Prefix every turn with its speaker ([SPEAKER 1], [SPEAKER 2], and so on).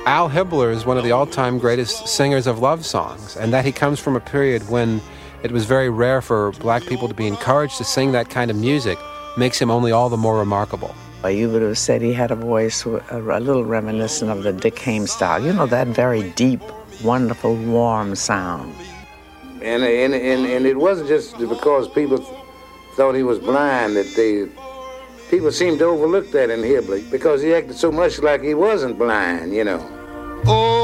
[SPEAKER 1] Al Hibbler is one of the all-time greatest singers of love songs, and that he comes from a period when it was very rare for black people to be encouraged to sing that kind of music makes him only all the more remarkable.
[SPEAKER 2] You would have said he had a voice a little reminiscent of the Dick Haymes style. You know, that very deep, wonderful, warm sound.
[SPEAKER 3] And it wasn't just because people thought he was blind that people seemed to overlook that in Hibbler because he acted so much like he wasn't blind, you know. Oh.